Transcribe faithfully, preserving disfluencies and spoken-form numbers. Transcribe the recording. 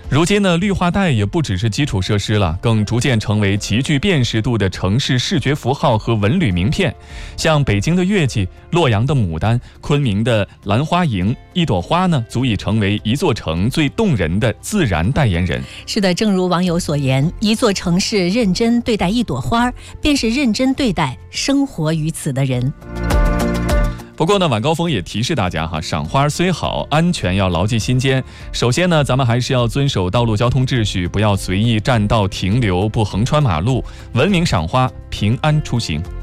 如今呢，绿化带也不只是基础设施了，更逐渐成为极具辨识度的城市视觉符号和文旅名片。像北京的月季、洛阳的牡丹、昆明的兰花楹，一朵花呢，足以成为一座城最动人的自然代言人。 是的，正如网友所言，一座城市认真对待一朵花，便是认真对待生活于此的人。 不过呢，晚高峰也提示大家哈，赏花虽好，安全要牢记心间。首先呢，咱们还是要遵守道路交通秩序，不要随意占道停留，不横穿马路，文明赏花，平安出行。